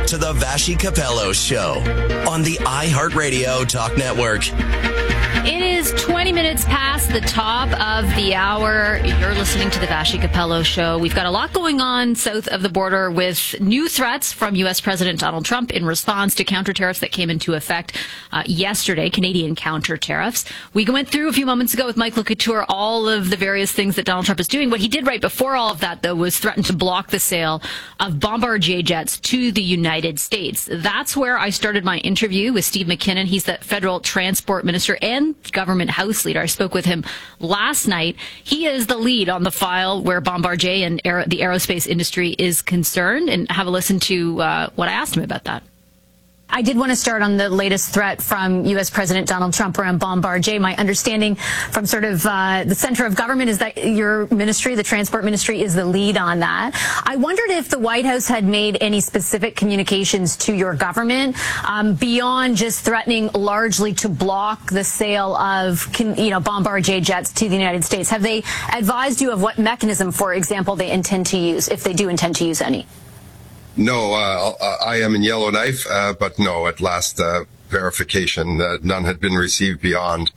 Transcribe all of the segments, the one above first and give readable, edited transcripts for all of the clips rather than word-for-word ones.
to the Vassy Capello Show on the iHeartRadio Talk Network. It is 20 minutes past the top of the hour. You're listening to the Vassy Capello Show. We've got a lot going on south of the border with new threats from U.S. President Donald Trump in response to counter tariffs that came into effect yesterday, Canadian counter tariffs. We went through a few moments ago with Michael Couture all of the various things that Donald Trump is doing. What he did right before all of that, though, was threaten to block the sale of Bombardier jets to the United States. That's where I started my interview with Steve McKinnon. He's the federal transport minister and government house leader. I spoke with him last night. He is the lead on the file where Bombardier and the aerospace industry is concerned. And have a listen to what I asked him about that. I did want to start on the latest threat from U.S. President Donald Trump around Bombardier. My understanding from sort of the center of government is that your ministry, the transport ministry, is the lead on that. I wondered if the White House had made any specific communications to your government beyond just threatening largely to block the sale of, Bombardier jets to the United States. Have they advised you of what mechanism, for example, they intend to use, if they do intend to use any? No, I am in Yellowknife, but no, at last verification, none had been received beyond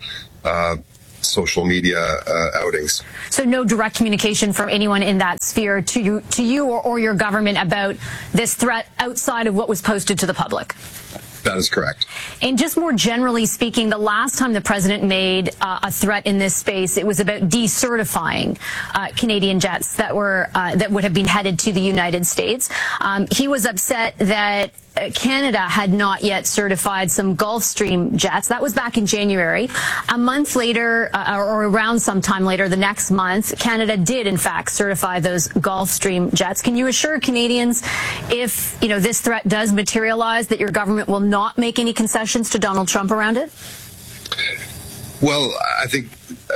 social media outings. So no direct communication from anyone in that sphere to you or your government about this threat outside of what was posted to the public? That is correct. And just more generally speaking, the last time the president made a threat in this space, it was about decertifying Canadian jets that would have been headed to the United States. He was upset that Canada had not yet certified some Gulfstream jets. That was back in January. A month later, or around sometime later, the next month, Canada did, in fact, certify those Gulfstream jets. Can you assure Canadians, if this threat does materialize, that your government will not make any concessions to Donald Trump around it? Well, I think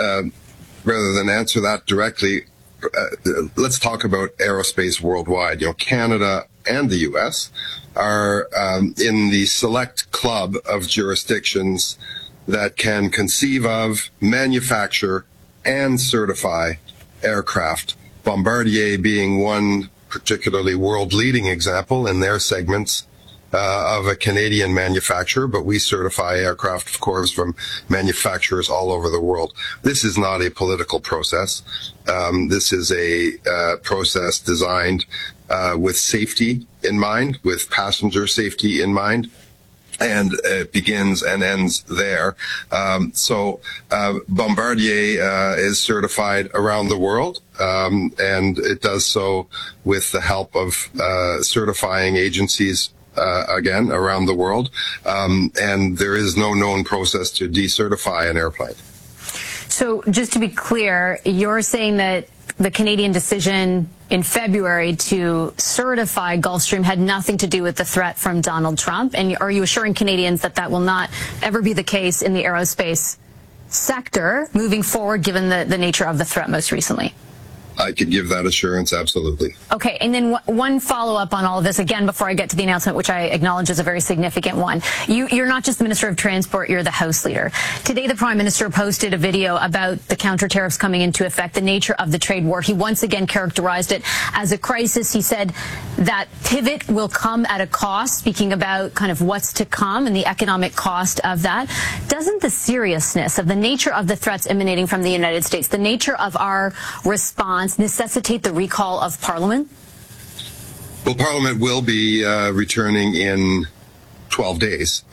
rather than answer that directly, let's talk about aerospace worldwide. Canada and the U.S. are in the select club of jurisdictions that can conceive of, manufacture, and certify aircraft. Bombardier being one particularly world-leading example in their segments of a Canadian manufacturer, but we certify aircraft, of course, from manufacturers all over the world. This is not a political process. This is a process designed with safety in mind, with passenger safety in mind, and it begins and ends there. So Bombardier is certified around the world, and it does so with the help of certifying agencies again around the world, and there is no known process to decertify an airplane. So just to be clear, you're saying that the Canadian decision in February to certify Gulfstream had nothing to do with the threat from Donald Trump, and are you assuring Canadians that that will not ever be the case in the aerospace sector moving forward, given the nature of the threat most recently? I could give that assurance, absolutely. Okay, and then one follow-up on all of this, again, before I get to the announcement, which I acknowledge is a very significant one. You're not just the Minister of Transport, you're the House Leader. Today, the Prime Minister posted a video about the counter tariffs coming into effect, the nature of the trade war. He once again characterized it as a crisis. He said that pivot will come at a cost, speaking about kind of what's to come and the economic cost of that. Doesn't the seriousness of the nature of the threats emanating from the United States, the nature of our response, necessitate the recall of Parliament? Well, Parliament will be returning in 12 days,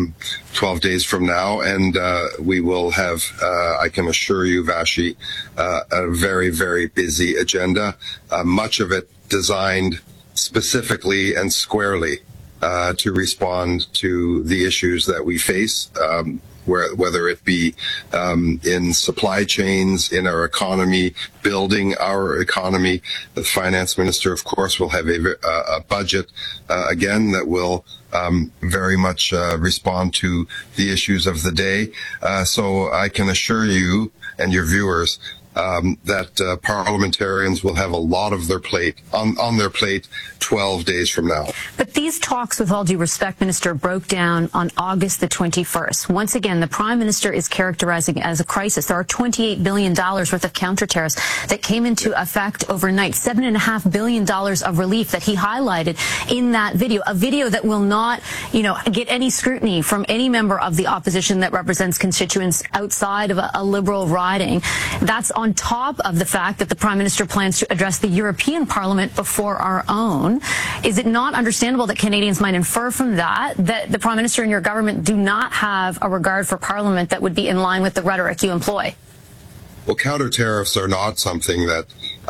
12 days from now, and we will have, I can assure you, Vassy, a very, very busy agenda, much of it designed specifically and squarely to respond to the issues that we face, whether it be in supply chains, in our economy, building our economy. The finance minister, of course, will have a budget, again, that will very much respond to the issues of the day. So I can assure you and your viewers that parliamentarians will have a lot of their plate on their plate 12 days from now. But these talks, with all due respect, Minister, broke down on August the 21st. Once again, the Prime Minister is characterizing it as a crisis. There are $28 billion worth of counter tariffs that came into effect overnight, $7.5 billion of relief that he highlighted in that video, a video that will not, get any scrutiny from any member of the opposition that represents constituents outside of a Liberal riding. That's on top of the fact that the Prime Minister plans to address the European Parliament before our own. Is it not understandable that Canadians might infer from that the Prime Minister and your government do not have a regard for Parliament that would be in line with the rhetoric you employ? Well, counter tariffs are not something that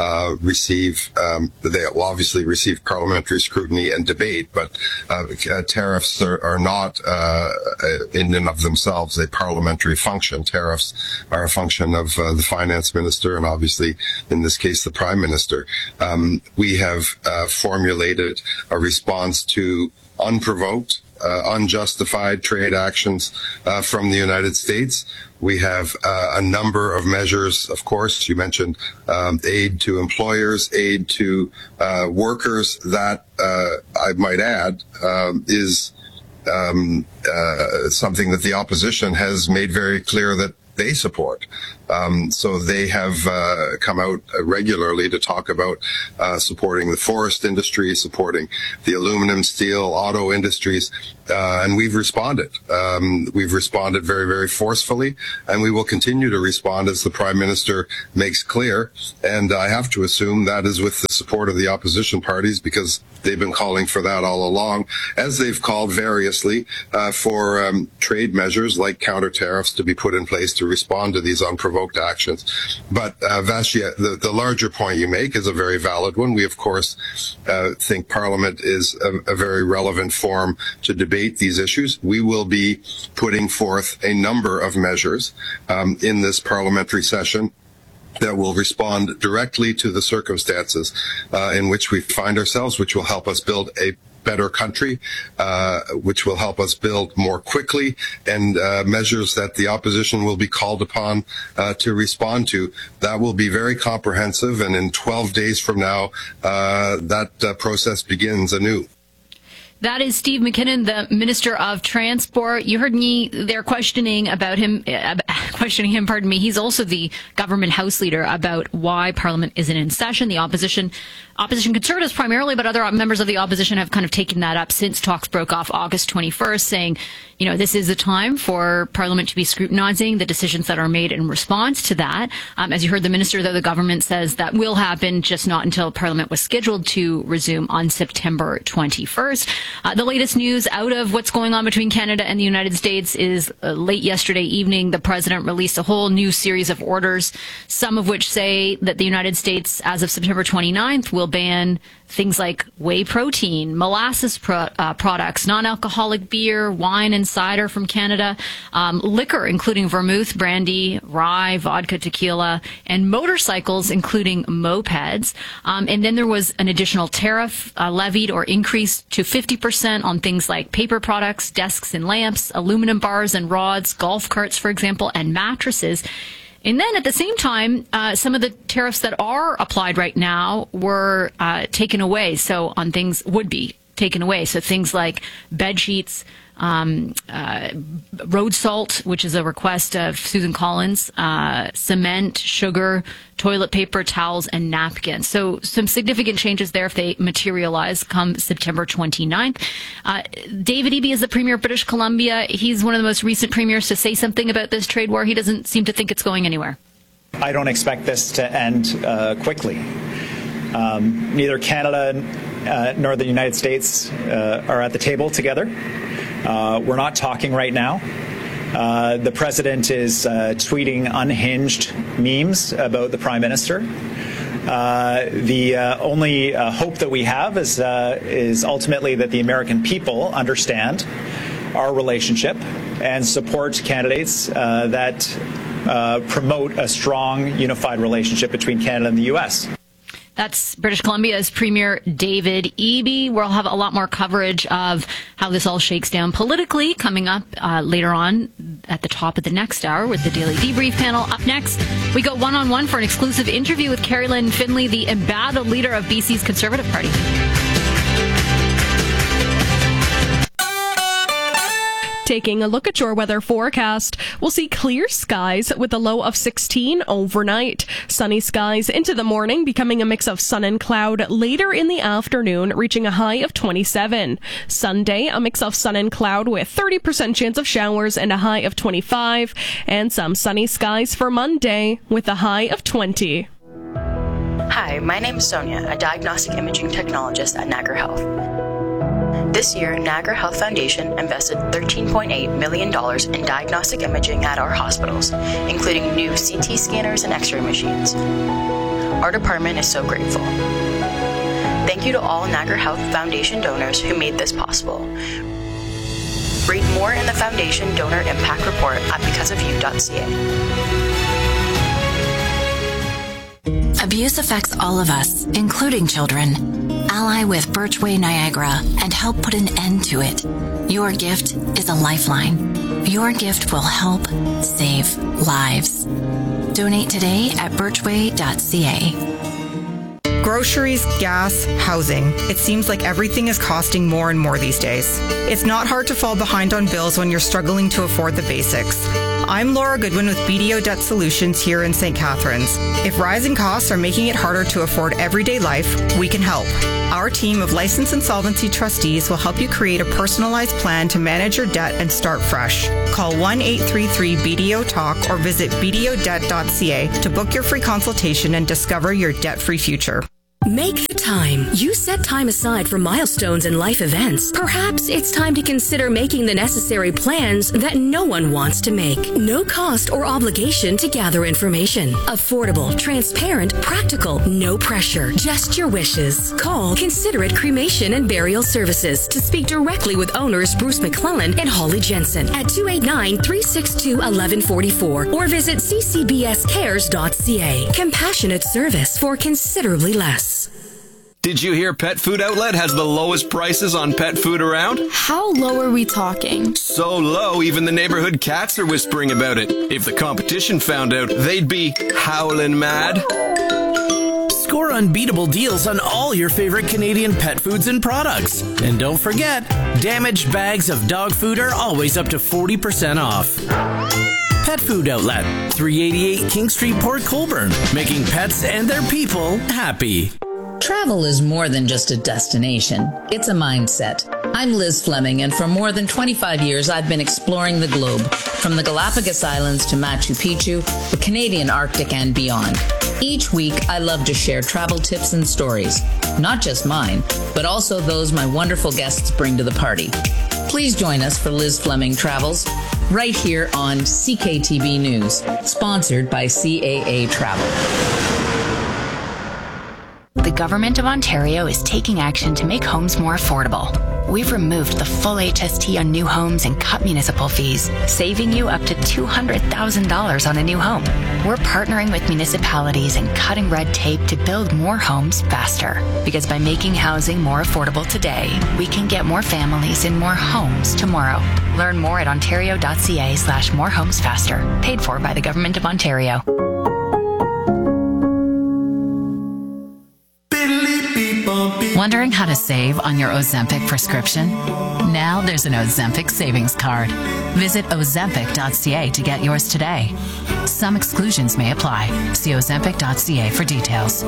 they will obviously receive parliamentary scrutiny and debate, but tariffs are not in and of themselves a parliamentary function. Tariffs are a function of the finance minister and obviously, in this case, the Prime Minister. We have formulated a response to unprovoked, unjustified trade actions from the United States. We have a number of measures, of course. You mentioned aid to employers, aid to workers. That, I might add, is something that the opposition has made very clear that they support. So they have come out regularly to talk about supporting the forest industry, supporting the aluminum, steel, auto industries, and we've responded. We've responded very, very forcefully, and we will continue to respond as the Prime Minister makes clear. And I have to assume that is with the support of the opposition parties, because they've been calling for that all along, as they've called variously for trade measures like counter tariffs to be put in place to respond to these unprovoked actions. But Vashi, the larger point you make is a very valid one. We, of course, think Parliament is a very relevant forum to debate these issues. We will be putting forth a number of measures in this parliamentary session that will respond directly to the circumstances in which we find ourselves, which will help us build a better country, which will help us build more quickly, and measures that the opposition will be called upon to respond to. That will be very comprehensive, and in 12 days from now, that process begins anew. That is Steve McKinnon, the Minister of Transport. You heard me there questioning him. He's also the government House Leader about why Parliament isn't in session. The opposition Conservatives primarily, but other members of the opposition have kind of taken that up since talks broke off August 21st, saying, this is the time for Parliament to be scrutinizing the decisions that are made in response to that. As you heard the Minister, though, the government says that will happen, just not until Parliament was scheduled to resume on September 21st. The latest news out of what's going on between Canada and the United States is late yesterday evening, the President released a whole new series of orders, some of which say that the United States, as of September 29th, will ban things like whey protein, molasses products, non-alcoholic beer, wine and cider from Canada, liquor, including vermouth, brandy, rye, vodka, tequila, and motorcycles, including mopeds. And then there was an additional tariff levied or increased to 50% on things like paper products, desks and lamps, aluminum bars and rods, golf carts, for example, and mattresses. And then at the same time, some of the tariffs that are applied right now were taken away. So on things would be taken away. So things like bed sheets, road salt, which is a request of Susan Collins, cement, sugar, toilet paper, towels, and napkins. So some significant changes there if they materialize come September 29th. David Eby is the Premier of British Columbia. He's one of the most recent premiers to say something about this trade war. He doesn't seem to think it's going anywhere. I don't expect this to end quickly. Neither Canada nor the United States are at the table together. We're not talking right now. The president is tweeting unhinged memes about the Prime Minister. The only hope that we have is ultimately that the American people understand our relationship and support candidates that promote a strong, unified relationship between Canada and the U.S. That's British Columbia's Premier David Eby. We'll have a lot more coverage of how this all shakes down politically coming up later on at the top of the next hour with the Daily Debrief panel. Up next, we go one-on-one for an exclusive interview with Carrie Lynn Finlay, the embattled leader of BC's Conservative Party. Taking a look at your weather forecast, we'll see clear skies with a low of 16 overnight. Sunny skies into the morning, becoming a mix of sun and cloud later in the afternoon, reaching a high of 27. Sunday, a mix of sun and cloud with 30% chance of showers and a high of 25. And some sunny skies for Monday with a high of 20. Hi, my name is Sonia, a diagnostic imaging technologist at Niagara Health. This year, Niagara Health Foundation invested $13.8 million in diagnostic imaging at our hospitals, including new CT scanners and X-ray machines. Our department is so grateful. Thank you to all Niagara Health Foundation donors who made this possible. Read more in the Foundation Donor Impact Report at becauseofyou.ca. Abuse affects all of us, including children. Ally with Birchway Niagara and help put an end to it. Your gift is a lifeline. Your gift will help save lives. Donate today at birchway.ca. Groceries, gas, housing. It seems like everything is costing more and more these days. It's not hard to fall behind on bills when you're struggling to afford the basics. I'm Laura Goodwin with BDO Debt Solutions here in St. Catharines. If rising costs are making it harder to afford everyday life, we can help. Our team of licensed insolvency trustees will help you create a personalized plan to manage your debt and start fresh. Call 1-833-BDO-TALK or visit bdodebt.ca to book your free consultation and discover your debt-free future. Make the time. You set time aside for milestones and life events. Perhaps it's time to consider making the necessary plans that no one wants to make. No cost or obligation to gather information. Affordable, transparent, practical, no pressure. Just your wishes. Call Considerate Cremation and Burial Services to speak directly with owners Bruce McClellan and Holly Jensen at 289-362-1144 or visit ccbscares.ca. Compassionate service for considerably less. Did you hear Pet Food Outlet has the lowest prices on pet food around? How low are we talking? So low, even the neighborhood cats are whispering about it. If the competition found out, they'd be howling mad. Score unbeatable deals on all your favorite Canadian pet foods and products. And don't forget, damaged bags of dog food are always up to 40% off. Pet Food Outlet, 388 King Street, Port Colborne, making pets and their people happy. Travel is more than just a destination. It's a mindset. I'm Liz Fleming, and for more than 25 years, I've been exploring the globe, from the Galapagos Islands to Machu Picchu, the Canadian Arctic, and beyond. Each week, I love to share travel tips and stories, not just mine, but also those my wonderful guests bring to the party. Please join us for Liz Fleming Travels, right here on CKTB News, sponsored by CAA Travel. The Government of Ontario is taking action to make homes more affordable. We've removed the full HST on new homes and cut municipal fees, saving you up to $200,000 on a new home. We're partnering with municipalities and cutting red tape to build more homes faster. Because by making housing more affordable today, we can get more families in more homes tomorrow. Learn more at ontario.ca/morehomesfaster. Paid for by the Government of Ontario. Wondering how to save on your Ozempic prescription? Now there's an Ozempic savings card. Visit ozempic.ca to get yours today. Some exclusions may apply. See ozempic.ca for details.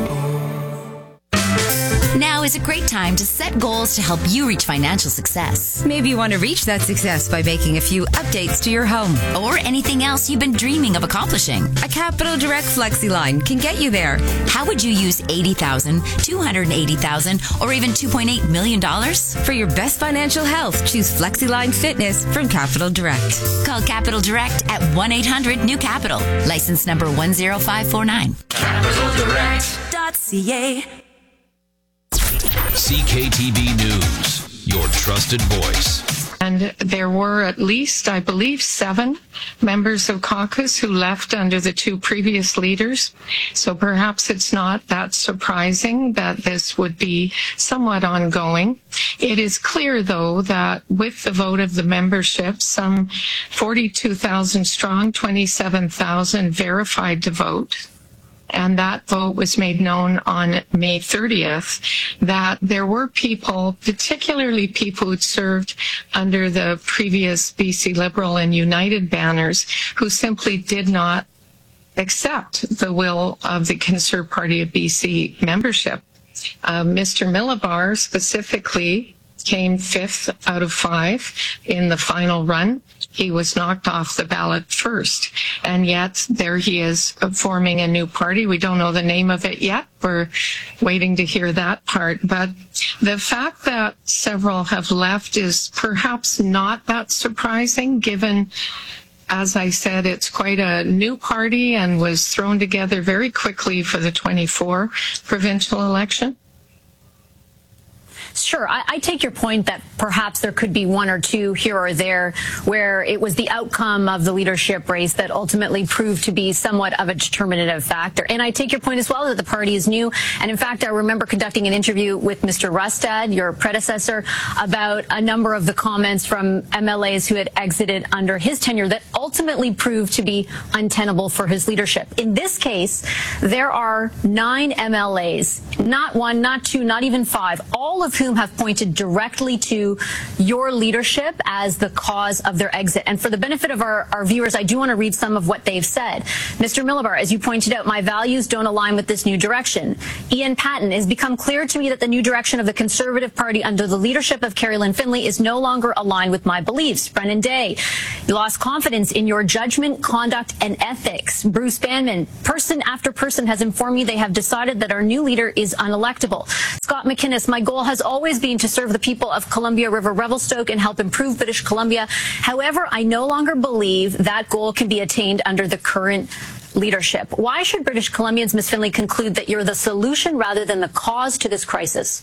Now is a great time to set goals to help you reach financial success. Maybe you want to reach that success by making a few updates to your home. Or anything else you've been dreaming of accomplishing. A Capital Direct FlexiLine can get you there. How would you use $80,000, $280,000, or even $2.8 million? For your best financial health, choose FlexiLine Fitness from Capital Direct. Call Capital Direct at 1-800-NEW-CAPITAL. License number 10549. CapitalDirect.ca. CKTB News, your trusted voice. And there were at least, I believe, 7 members of caucus who left under the 2 previous leaders. So perhaps it's not that surprising that this would be somewhat ongoing. It is clear, though, that with the vote of the membership, some 42,000 strong, 27,000 verified to vote. And that vote was made known on May 30th, that there were people, particularly people who'd served under the previous BC Liberal and United banners, who simply did not accept the will of the Conservative Party of BC membership. Mr. Millibar specifically came 5th out of 5 in the final run. He was knocked off the ballot first. And yet there he is forming a new party. We don't know the name of it yet. We're waiting to hear that part. But the fact that several have left is perhaps not that surprising, given, as I said, it's quite a new party and was thrown together very quickly for the 24 provincial election. Sure. I take your point that perhaps there could be 1 or 2 here or there where it was the outcome of the leadership race that ultimately proved to be somewhat of a determinative factor. And I take your point as well that the party is new. And in fact, I remember conducting an interview with Mr. Rustad, your predecessor, about a number of the comments from MLAs who had exited under his tenure that ultimately proved to be untenable for his leadership. In this case, there are 9 MLAs, not 1, not 2, not even 5, all of whom have pointed directly to your leadership as the cause of their exit. And for the benefit of our viewers, I do want to read some of what they've said. Mr. Millibar, as you pointed out, my values don't align with this new direction. Ian Patton, it has become clear to me that the new direction of the Conservative Party under the leadership of Carrie Lynn Finlay is no longer aligned with my beliefs. Brennan Day, you lost confidence in your judgment, conduct, and ethics. Bruce Banman, person after person has informed me they have decided that our new leader is unelectable. Scott McInnes, my goal has always been to serve the people of Columbia River Revelstoke and help improve British Columbia. However, I no longer believe that goal can be attained under the current leadership. Why should British Columbians, Ms. Finlay, conclude that you're the solution rather than the cause to this crisis?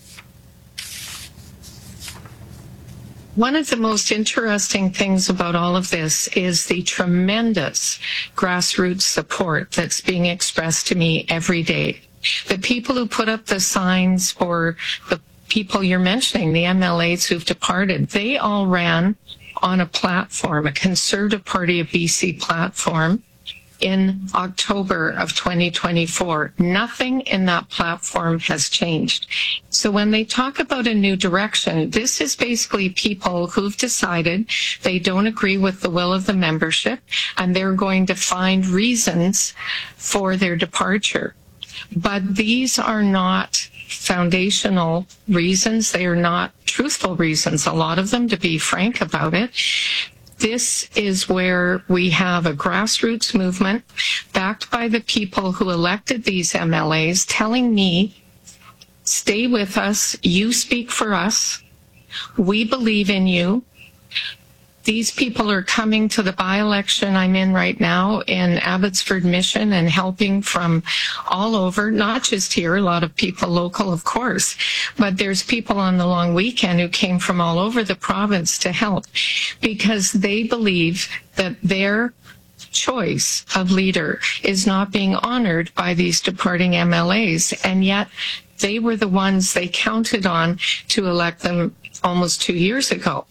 One of the most interesting things about all of this is the tremendous grassroots support that's being expressed to me every day. The people who put up the signs, or the people you're mentioning, the MLAs who've departed, they all ran on a platform, a Conservative Party of BC platform, in October of 2024. Nothing in that platform has changed. So when they talk about a new direction, this is basically people who've decided they don't agree with the will of the membership, and they're going to find reasons for their departure. But these are not foundational reasons. They are not truthful reasons, a lot of them, to be frank about it. This is where we have a grassroots movement backed by the people who elected these MLAs telling me, stay with us, you speak for us, we believe in you. These people are coming to the by-election I'm in right now in Abbotsford Mission and helping from all over, not just here, a lot of people local, of course, but there's people on the long weekend who came from all over the province to help because they believe that their choice of leader is not being honored by these departing MLAs, and yet they were the ones they counted on to elect them almost 2 years ago.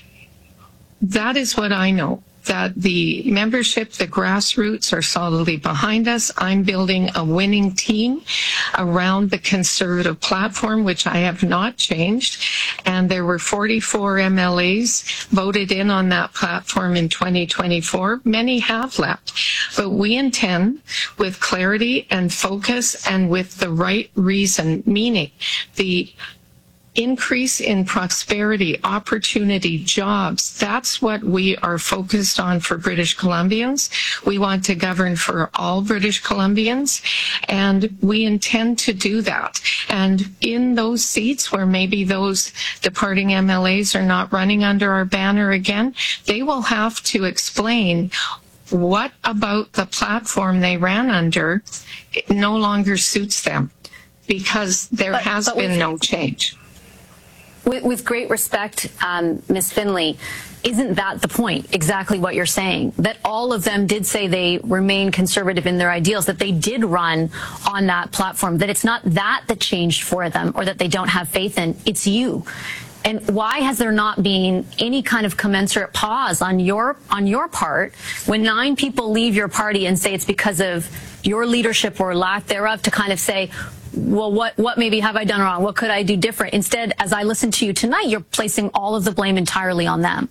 That is what I know, that the membership, the grassroots are solidly behind us. I'm building a winning team around the Conservative platform, which I have not changed. And there were 44 MLAs voted in on that platform in 2024. Many have left. But we intend, with clarity and focus and with the right reason, meaning the increase in prosperity, opportunity, jobs. That's what we are focused on for British Columbians. We want to govern for all British Columbians, and we intend to do that. And in those seats where maybe those departing MLAs are not running under our banner again, they will have to explain what about the platform they ran under no longer suits them, because there has been no change. With great respect, Ms. Finley, isn't that the point, exactly what you're saying? That all of them did say they remain conservative in their ideals, that they did run on that platform, that it's not that changed for them or that they don't have faith in, it's you. And why has there not been any kind of commensurate pause on your part when 9 people leave your party and say it's because of your leadership or lack thereof, to kind of say, well, what maybe have I done wrong? What could I do different? Instead, as I listen to you tonight, you're placing all of the blame entirely on them.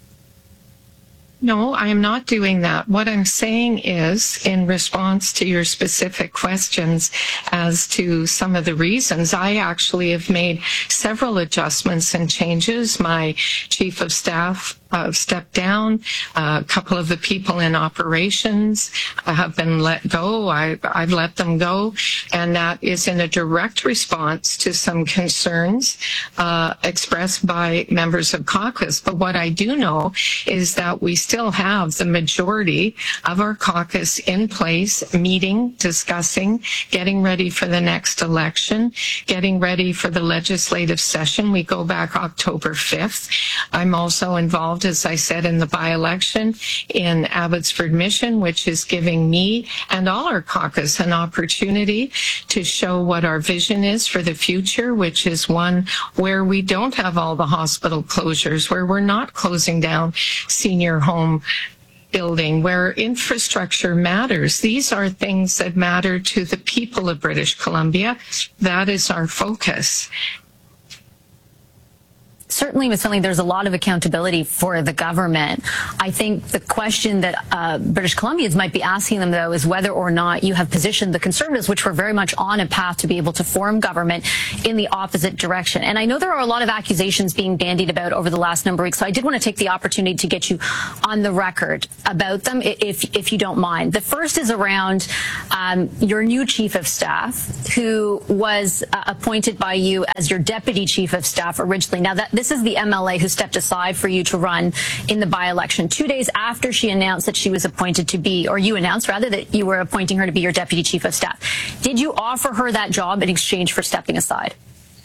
No, I am not doing that. What I'm saying is, in response to your specific questions as to some of the reasons, I actually have made several adjustments and changes. My chief of staff stepped down. A couple of the people in operations have been let go. I've let them go. And that is in a direct response to some concerns expressed by members of caucus. But what I do know is that we still have the majority of our caucus in place, meeting, discussing, getting ready for the next election, getting ready for the legislative session. We go back October 5th. I'm also involved, as I said, in the by-election in Abbotsford Mission, which is giving me and all our caucus an opportunity to show what our vision is for the future, which is one where we don't have all the hospital closures, where we're not closing down senior home building, where infrastructure matters. These are things that matter to the people of British Columbia. That is our focus. Certainly, Ms. Finley, there's a lot of accountability for the government. I think the question that British Columbians might be asking them, though, is whether or not you have positioned the Conservatives, which were very much on a path to be able to form government, in the opposite direction. And I know there are a lot of accusations being bandied about over the last number of weeks, so I did want to take the opportunity to get you on the record about them, if you don't mind. The first is around your new chief of staff, who was appointed by you as your deputy chief of staff originally. Now, this is the MLA who stepped aside for you to run in the by-election 2 days after she announced that she was appointed to be, or you announced rather, that you were appointing her to be your deputy chief of staff. Did you offer her that job in exchange for stepping aside?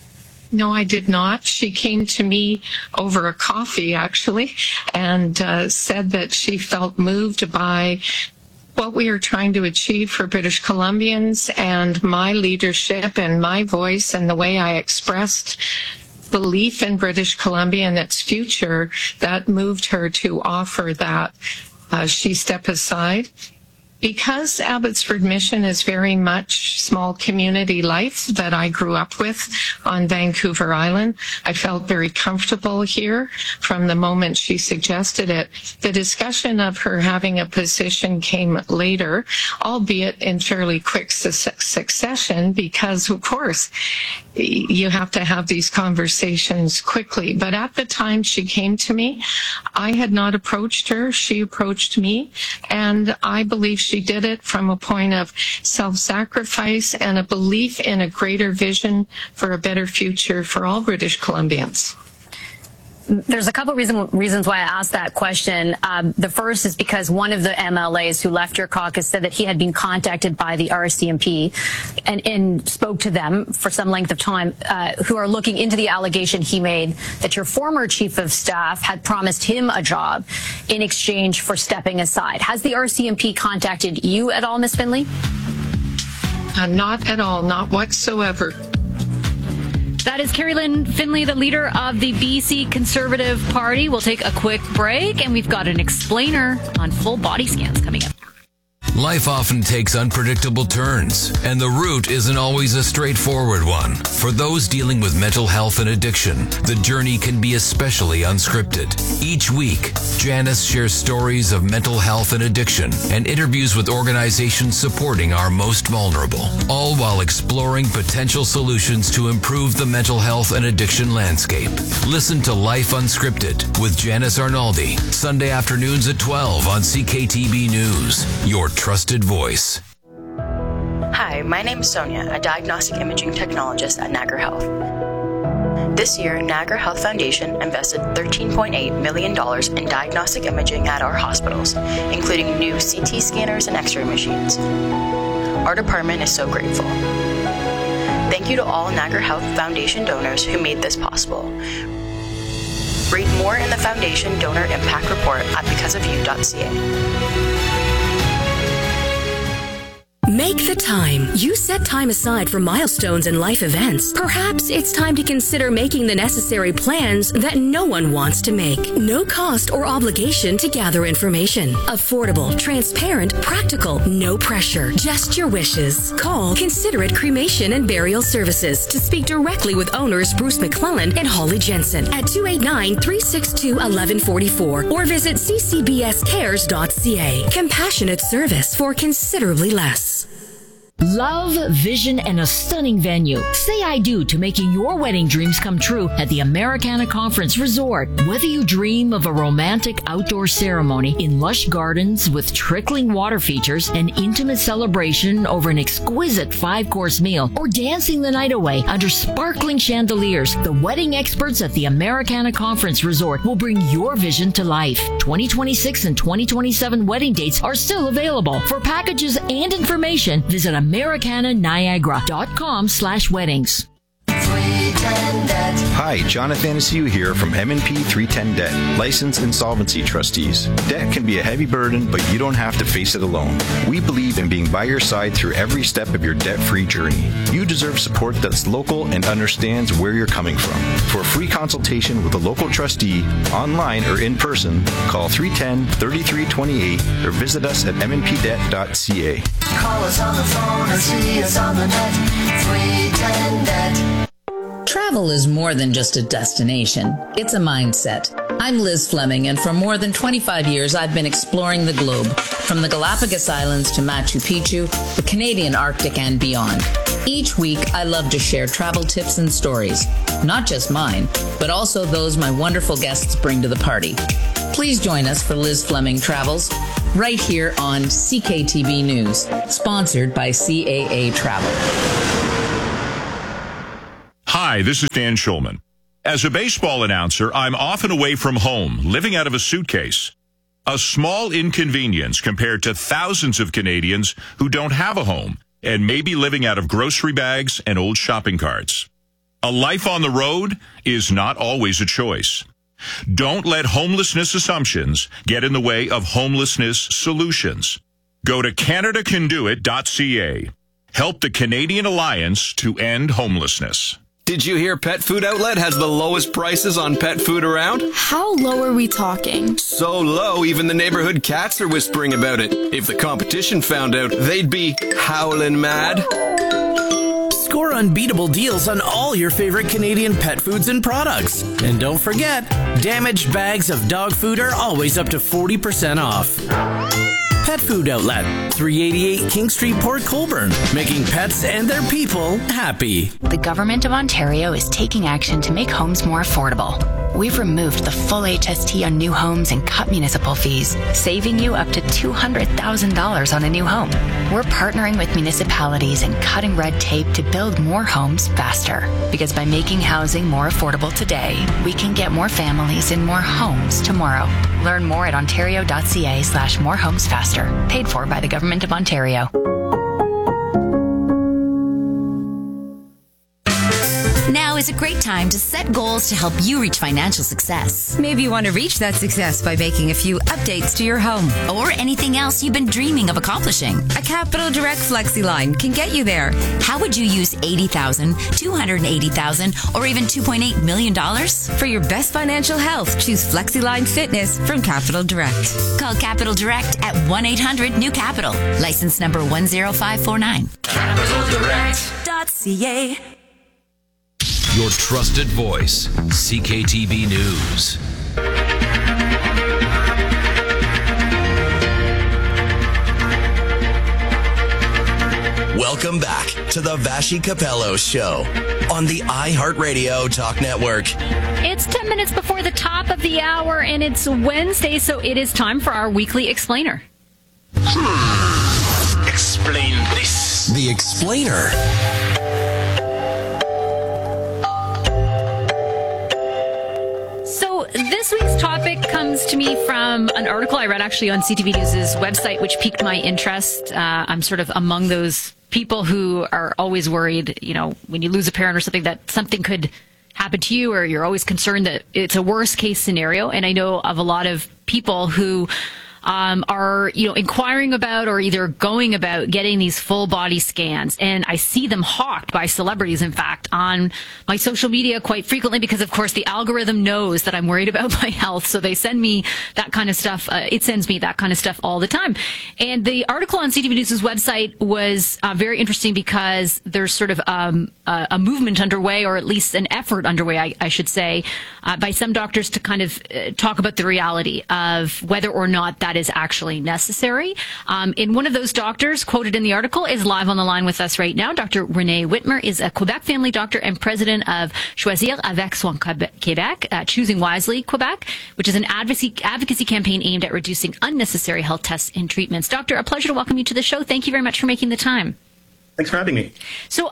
No, I did not. She came to me over a coffee, actually, and said that she felt moved by what we are trying to achieve for British Columbians and my leadership and my voice and the way I expressed belief in British Columbia and its future. That moved her to offer that she step aside. Because Abbotsford Mission is very much small community life that I grew up with on Vancouver Island, I felt very comfortable here from the moment she suggested it. The discussion of her having a position came later, albeit in fairly quick succession, because, of course, you have to have these conversations quickly. But at the time she came to me, I had not approached her. She approached me, and I believe she did it from a point of self-sacrifice and a belief in a greater vision for a better future for all British Columbians. There's a couple of reasons why I asked that question. The first is because one of the MLAs who left your caucus said that he had been contacted by the RCMP and spoke to them for some length of time, who are looking into the allegation he made that your former chief of staff had promised him a job in exchange for stepping aside. Has the RCMP contacted you at all, Ms. Finley? Not at all, not whatsoever. That is Carrie Lynn Finley, the leader of the BC Conservative Party. We'll take a quick break, and we've got an explainer on full body scans coming up. Life often takes unpredictable turns, and the route isn't always a straightforward one. For those dealing with mental health and addiction, the journey can be especially unscripted. Each week, Janice shares stories of mental health and addiction and interviews with organizations supporting our most vulnerable, all while exploring potential solutions to improve the mental health and addiction landscape. Listen to Life Unscripted with Janice Arnaldi, Sunday afternoons at 12 on CKTB News, your trusted voice. Hi, my name is Sonia, a diagnostic imaging technologist at Niagara Health. This year, Niagara Health Foundation invested $13.8 million in diagnostic imaging at our hospitals, including new CT scanners and X-ray machines. Our department is so grateful. Thank Thank you to all Niagara Health Foundation donors who made this possible. Read more in the Foundation Donor Impact Report at becauseofyou.ca. Make the time. You set time aside for milestones and life events. Perhaps it's time to consider making the necessary plans that no one wants to make. No cost or obligation to gather information. Affordable, transparent, practical, no pressure. Just your wishes. Call Considerate Cremation and Burial Services to speak directly with owners Bruce McClellan and Holly Jensen at 289-362-1144 or visit ccbscares.ca. Compassionate service for considerably less. Love, vision, and a stunning venue. Say I do to making your wedding dreams come true at the Americana Conference Resort. Whether you dream of a romantic outdoor ceremony in lush gardens with trickling water features, an intimate celebration over an exquisite 5-course meal, or dancing the night away under sparkling chandeliers, the wedding experts at the Americana Conference Resort will bring your vision to life. 2026 and 2027 wedding dates are still available. For packages and information, visit AmericanaNiagara.com/weddings. Hi, Jonathan Asiu here from M&P 310 Debt, licensed insolvency trustees. Debt can be a heavy burden, but you don't have to face it alone. We believe in being by your side through every step of your debt-free journey. You deserve support that's local and understands where you're coming from. For a free consultation with a local trustee, online or in person, call 310-3328 or visit us at mnpdebt.ca. Call us on the phone or see us on the net. 310 Debt. Travel is more than just a destination. It's a mindset. I'm Liz Fleming, and for more than 25 years, I've been exploring the globe, from the Galapagos Islands to Machu Picchu, the Canadian Arctic, and beyond. Each week, I love to share travel tips and stories, not just mine, but also those my wonderful guests bring to the party. Please join us for Liz Fleming Travels, right here on CKTB News, sponsored by CAA Travel. Hi, this is Dan Schulman. As a baseball announcer, I'm often away from home, living out of a suitcase. A small inconvenience compared to thousands of Canadians who don't have a home and may be living out of grocery bags and old shopping carts. A life on the road is not always a choice. Don't let homelessness assumptions get in the way of homelessness solutions. Go to CanadaCanDoIt.ca. Help the Canadian Alliance to End Homelessness. Did you hear Pet Food Outlet has the lowest prices on pet food around? How low are we talking? So low, even the neighborhood cats are whispering about it. If the competition found out, they'd be howling mad. Score unbeatable deals on all your favorite Canadian pet foods and products. And don't forget, damaged bags of dog food are always up to 40% off. Pet Food Outlet, 388 King Street, Port Colborne, making pets and their people happy. The Government of Ontario is taking action to make homes more affordable. We've removed the full HST on new homes and cut municipal fees, saving you up to $200,000 on a new home. We're partnering with municipalities and cutting red tape to build more homes faster. Because by making housing more affordable today, we can get more families in more homes tomorrow. Learn more at ontario.ca/morehomesfaster. Paid for by the Government of Ontario. Now is a great time to set goals to help you reach financial success. Maybe you want to reach that success by making a few updates to your home. Or anything else you've been dreaming of accomplishing. A Capital Direct FlexiLine can get you there. How would you use $80,000, $280,000, or even $2.8 million? For your best financial health, choose FlexiLine Fitness from Capital Direct. Call Capital Direct at 1-800-NEW-CAPITAL. License number 10549. CapitalDirect.ca. Your trusted voice, CKTB News. Welcome back to the Vashi Capello Show on the iHeartRadio Talk Network. It's 10 minutes before the top of the hour, and it's Wednesday, so it is time for our weekly explainer. Explain this. The Explainer. So this week's topic comes to me from an article I read actually on CTV News' website, which piqued my interest. I'm sort of among those people who are always worried, when you lose a parent or something, that something could happen to you, or you're always concerned that it's a worst case scenario. And I know of a lot of people who are, inquiring about or either going about getting these full body scans. And I see them hawked by celebrities, in fact, on my social media quite frequently because, of course, the algorithm knows that I'm worried about my health. So they send me that kind of stuff. It sends me that kind of stuff all the time. And the article on CTV News' website was very interesting because there's sort of a movement underway, or at least an effort underway, I should say, by some doctors to kind of talk about the reality of whether or not that is actually necessary. And one of those doctors quoted in the article is live on the line with us right now. Dr. Renee Whitmer is a Quebec family doctor and president of Choisir avec son Québec, Choosing Wisely Quebec, which is an advocacy campaign aimed at reducing unnecessary health tests and treatments. Doctor, a pleasure to welcome you to the show. Thank you very much for making the time. Thanks for having me. So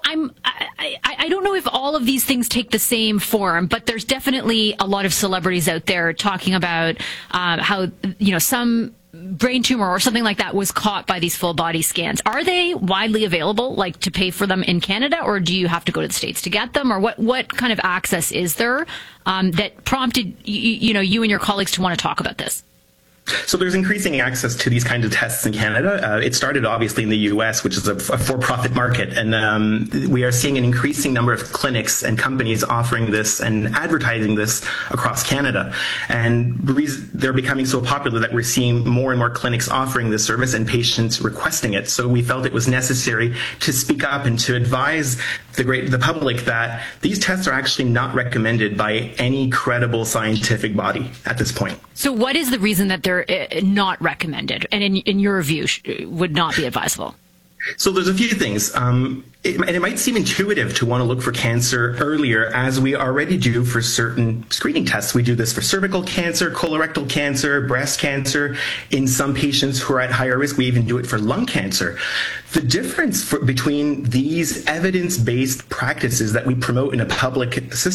I don't know if all of these things take the same form, but there's definitely a lot of celebrities out there talking about how, some brain tumor or something like that was caught by these full body scans. Are they widely available, like to pay for them in Canada, or do you have to go to the States to get them? Or what kind of access is there that prompted you and your colleagues to want to talk about this? So there's increasing access to these kinds of tests in Canada. It started obviously in the U.S., which is a for-profit market, and we are seeing an increasing number of clinics and companies offering this and advertising this across Canada. And they're becoming so popular that we're seeing more and more clinics offering this service and patients requesting it. So we felt it was necessary to speak up and to advise the public that these tests are actually not recommended by any credible scientific body at this point. So what is the reason that they're not recommended and in your view would not be advisable? So there's a few things. It might seem intuitive to want to look for cancer earlier, as we already do for certain screening tests. We do this for cervical cancer, colorectal cancer, breast cancer. In some patients who are at higher risk, we even do it for lung cancer. The difference between these evidence-based practices that we promote in a public system